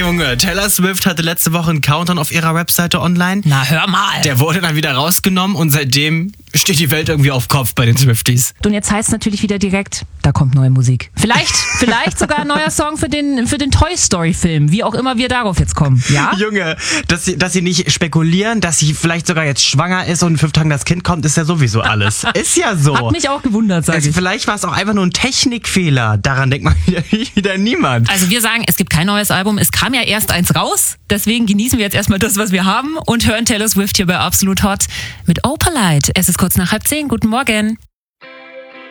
Junge, Taylor Swift hatte letzte Woche einen Countdown auf ihrer Webseite online. Na, hör mal. Der wurde dann wieder rausgenommen und seitdem steht die Welt irgendwie auf Kopf bei den Swifties. Und jetzt heißt es natürlich wieder direkt, da kommt neue Musik. Vielleicht sogar ein neuer Song für den Toy Story Film, wie auch immer wir darauf jetzt kommen. Ja? Junge, dass sie nicht spekulieren, dass sie vielleicht sogar jetzt schwanger ist und in 5 Tagen das Kind kommt, ist ja sowieso alles. Ist ja so. Hat mich auch gewundert, sag ich. Vielleicht war es auch einfach nur ein Technikfehler. Daran denkt man wieder niemand. Also wir sagen, es gibt kein neues Album. Es kam ja erst eins raus. Deswegen genießen wir jetzt erstmal das, was wir haben und hören Taylor Swift hier bei Absolut Hot mit Opalite. Es ist kurz nach 9:30. Guten Morgen.